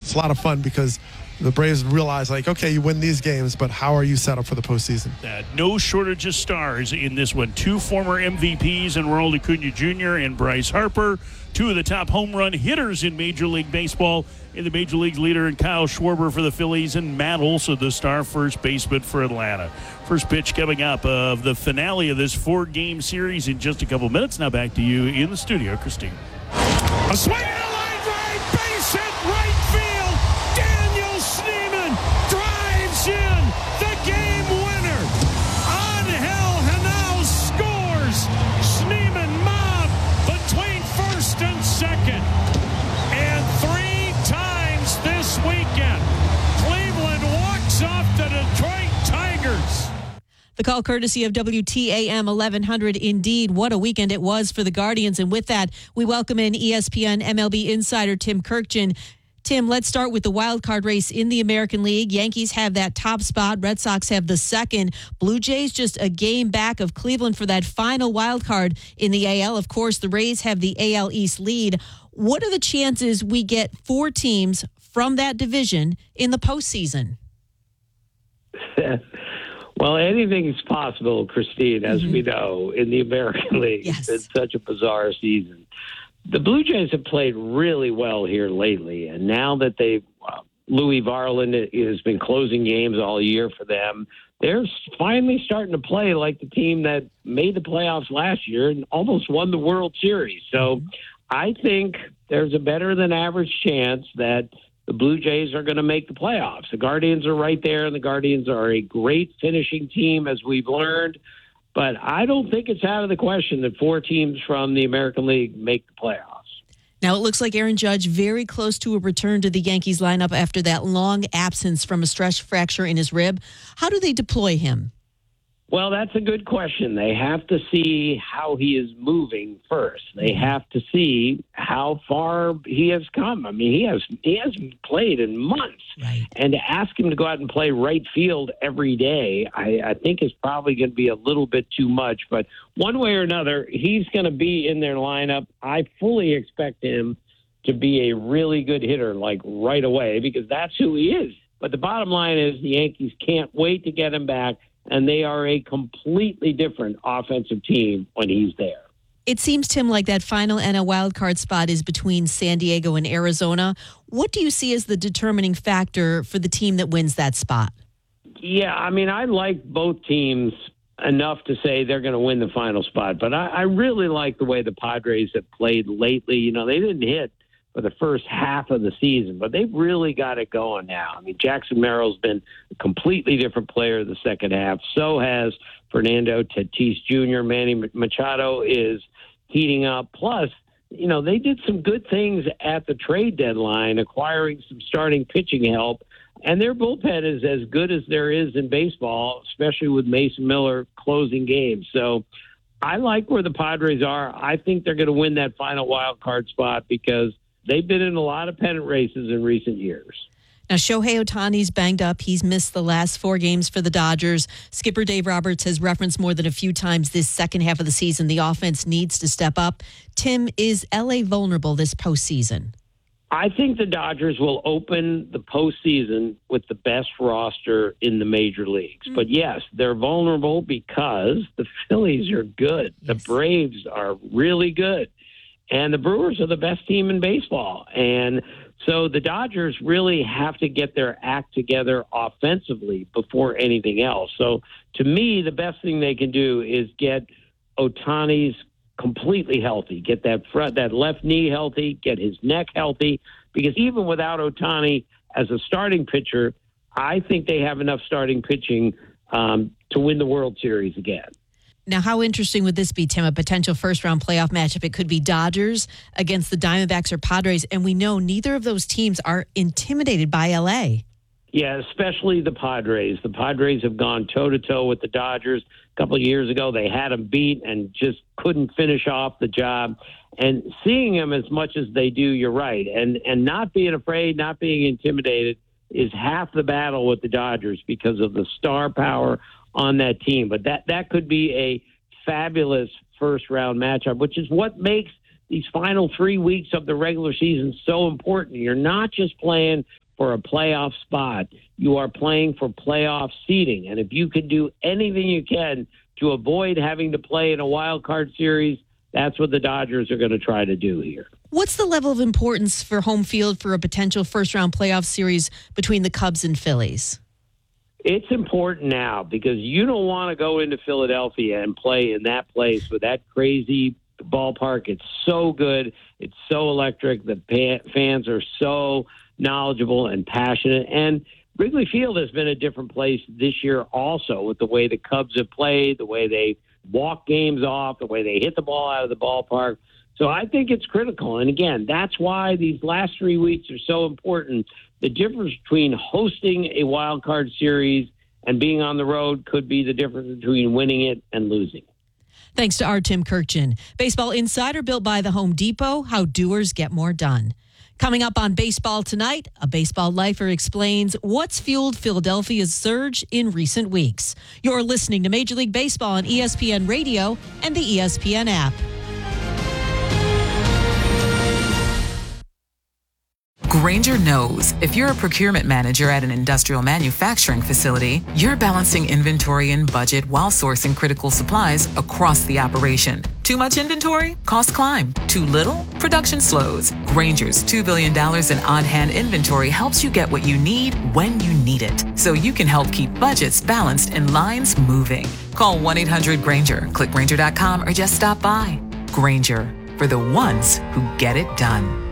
it's a lot of fun because the Braves realize, like, okay, you win these games, but how are you set up for the postseason? No shortage of stars in this one. 2 former MVPs in Ronald Acuna Jr. and Bryce Harper. 2 of the top home run hitters in Major League Baseball. In the Major League leader in Kyle Schwarber for the Phillies, and Matt Olson, the star first baseman for Atlanta. First pitch coming up of the finale of this 4-game series in just a couple minutes. Now back to you in the studio, Christine. A swing and a line drive, base hit, right field. Daniel Schneemann drives in the game winner. Angel Henao scores. Schneemann mobbed between first and second. And 3 times this weekend, Cleveland walks off the Detroit Tigers. The call courtesy of WTAM 1100. Indeed, what a weekend it was for the Guardians. And with that, we welcome in ESPN MLB insider Tim Kurkjian. Tim, let's start with the wild card race in the American League. Yankees have that top spot. Red Sox have the second. Blue Jays just a game back of Cleveland for that final wild card in the AL. Of course, the Rays have the AL East lead. What are the chances we get 4 teams from that division in the postseason? Well, anything is possible, Christine, as we know, in the American League. Yes. It's been such a bizarre season. The Blue Jays have played really well here lately, and now that Louis Varland has been closing games all year for them, they're finally starting to play like the team that made the playoffs last year and almost won the World Series. So I think there's a better than average chance that the Blue Jays are going to make the playoffs. The Guardians are right there, and the Guardians are a great finishing team, as we've learned. But I don't think it's out of the question that 4 teams from the American League make the playoffs. Now, it looks like Aaron Judge very close to a return to the Yankees lineup after that long absence from a stress fracture in his rib. How do they deploy him? Well, that's a good question. They have to see how he is moving first. They have to see how far he has come. I mean, he hasn't played in months. Right. And to ask him to go out and play right field every day, I think is probably going to be a little bit too much. But one way or another, he's going to be in their lineup. I fully expect him to be a really good hitter, like right away, because that's who he is. But the bottom line is the Yankees can't wait to get him back. And they are a completely different offensive team when he's there. It seems, Tim, like that final NL wildcard spot is between San Diego and Arizona. What do you see as the determining factor for the team that wins that spot? Yeah, I mean, I like both teams enough to say they're going to win the final spot. But I really like the way the Padres have played lately. You know, they didn't hit for the first half of the season, but they've really got it going now. I mean, Jackson Merrill's been a completely different player the second half. So has Fernando Tatis Jr. Manny Machado is heating up. Plus, you know, they did some good things at the trade deadline, acquiring some starting pitching help. And their bullpen is as good as there is in baseball, especially with Mason Miller closing games. So I like where the Padres are. I think they're going to win that final wild card spot because they've been in a lot of pennant races in recent years. Now, Shohei Ohtani's banged up. He's missed the last 4 games for the Dodgers. Skipper Dave Roberts has referenced more than a few times this second half of the season the offense needs to step up. Tim, is L.A. vulnerable this postseason? I think the Dodgers will open the postseason with the best roster in the major leagues. But yes, they're vulnerable because the Phillies are good. The Braves are really good. And the Brewers are the best team in baseball. And so the Dodgers really have to get their act together offensively before anything else. So to me, the best thing they can do is get Ohtani's completely healthy, get that left knee healthy, get his neck healthy, because even without Ohtani as a starting pitcher, I think they have enough starting pitching to win the World Series again. Now, how interesting would this be, Tim? A potential first-round playoff matchup. It could be Dodgers against the Diamondbacks or Padres, and we know neither of those teams are intimidated by L.A. Yeah, especially the Padres. The Padres have gone toe-to-toe with the Dodgers. A couple of years ago, they had them beat and just couldn't finish off the job. And seeing them as much as they do, you're right. And not being afraid, not being intimidated is half the battle with the Dodgers because of the star power on that team. But that could be a fabulous first-round matchup, which is what makes these final 3 weeks of the regular season so important. You're not just playing for a playoff spot. You are playing for playoff seeding. And if you can do anything you can to avoid having to play in a wild card series, that's what the Dodgers are going to try to do here. What's the level of importance for home field for a potential first-round playoff series between the Cubs and Phillies? It's important now because you don't want to go into Philadelphia and play in that place with that crazy ballpark. It's so good. It's so electric. The fans are so knowledgeable and passionate. And Wrigley Field has been a different place this year also with the way the Cubs have played, the way they walk games off, the way they hit the ball out of the ballpark. So I think it's critical. And again, that's why these last 3 weeks are so important. The difference between hosting a wild card series and being on the road could be the difference between winning it and losing. Thanks to our Tim Kirkjian. Baseball Insider built by the Home Depot, how doers get more done. Coming up on Baseball Tonight, a baseball lifer explains what's fueled Philadelphia's surge in recent weeks. You're listening to Major League Baseball on ESPN Radio and the ESPN app. Grainger knows if you're a procurement manager at an industrial manufacturing facility, you're balancing inventory and budget while sourcing critical supplies across the operation. Too much inventory? Costs climb. Too little? Production slows. Grainger's $2 billion in on-hand inventory helps you get what you need when you need it, so you can help keep budgets balanced and lines moving. Call 1-800-GRAINGER, click Grainger.com, or just stop by. Grainger, for the ones who get it done.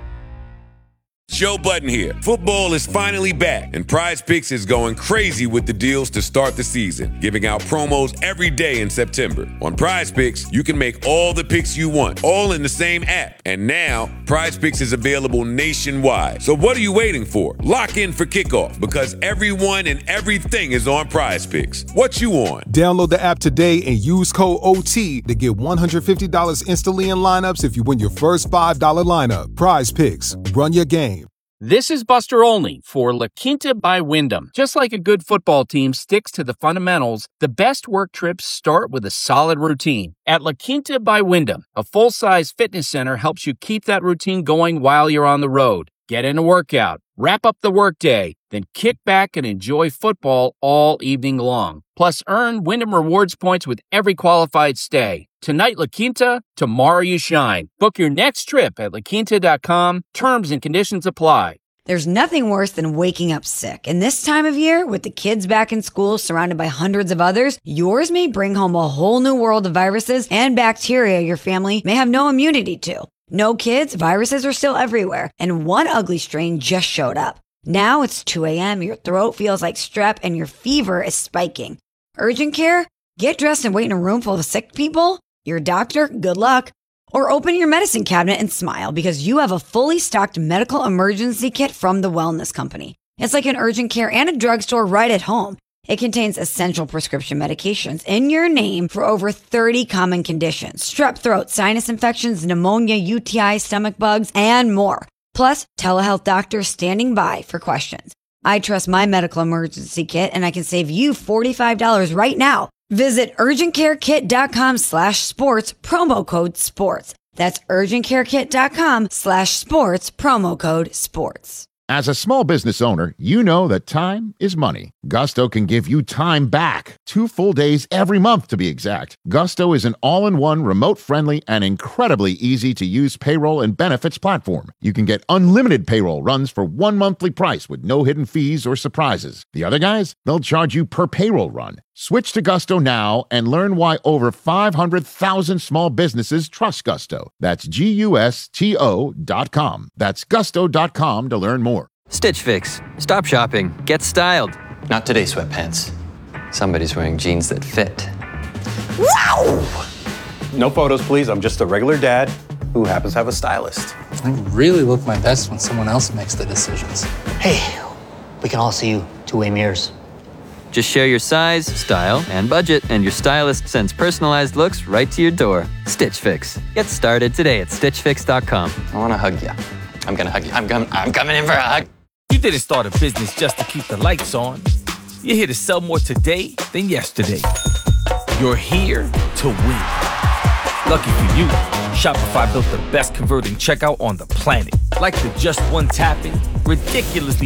Joe Budden here. Football is finally back, and Prize Picks is going crazy with the deals to start the season, giving out promos every day in September. On Prize Picks, you can make all the picks you want, all in the same app. And now, Prize Picks is available nationwide. So what are you waiting for? Lock in for kickoff, because everyone and everything is on Prize Picks. What you on? Download the app today and use code OT to get $150 instantly in lineups if you win your first $5 lineup. Prize Picks. Run your game. This is Buster Olney for La Quinta by Wyndham. Just like a good football team sticks to the fundamentals, the best work trips start with a solid routine. At La Quinta by Wyndham, a full-size fitness center helps you keep that routine going while you're on the road. Get in a workout, wrap up the workday, then kick back and enjoy football all evening long. Plus, earn Wyndham Rewards points with every qualified stay. Tonight, La Quinta, tomorrow you shine. Book your next trip at laquinta.com. Terms and conditions apply. There's nothing worse than waking up sick. And this time of year, with the kids back in school surrounded by hundreds of others, yours may bring home a whole new world of viruses and bacteria your family may have no immunity to. No kids, viruses are still everywhere. And one ugly strain just showed up. Now it's 2 a.m., your throat feels like strep, and your fever is spiking. Urgent care? Get dressed and wait in a room full of sick people? Your doctor? Good luck. Or open your medicine cabinet and smile because you have a fully stocked medical emergency kit from the Wellness Company. It's like an urgent care and a drugstore right at home. It contains essential prescription medications in your name for over 30 common conditions. Strep throat, sinus infections, pneumonia, UTI, stomach bugs, and more. Plus, telehealth doctors standing by for questions. I trust my medical emergency kit, and I can save you $45 right now. Visit urgentcarekit.com/sports, promo code sports. That's urgentcarekit.com/sports, promo code sports. As a small business owner, you know that time is money. Gusto can give you time back. 2 full days every month, to be exact. Gusto is an all-in-one, remote-friendly, and incredibly easy-to-use payroll and benefits platform. You can get unlimited payroll runs for 1 monthly price with no hidden fees or surprises. The other guys, they'll charge you per payroll run. Switch to Gusto now and learn why over 500,000 small businesses trust Gusto. That's GUSTO.com. That's gusto.com to learn more. Stitch Fix. Stop shopping. Get styled. Not today, sweatpants. Somebody's wearing jeans that fit. Wow! No photos, please. I'm just a regular dad who happens to have a stylist. I really look my best when someone else makes the decisions. Hey, we can all see you two-way mirrors. Just share your size, style, and budget, and your stylist sends personalized looks right to your door. Stitch Fix. Get started today at StitchFix.com. I want to hug you. I'm going to hug you. I'm coming in for a hug. You didn't start a business just to keep the lights on. You're here to sell more today than yesterday. You're here to win. Lucky for you, Shopify built the best converting checkout on the planet. Like the just one tap in, ridiculously